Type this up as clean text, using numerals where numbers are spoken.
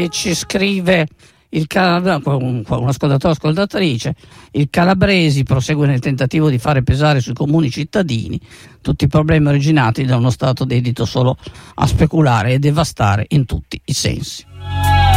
ci scrive un ascoltatore o ascoltatrice: il Calabresi prosegue nel tentativo di fare pesare sui comuni cittadini tutti i problemi originati da uno stato dedito solo a speculare e devastare in tutti i sensi.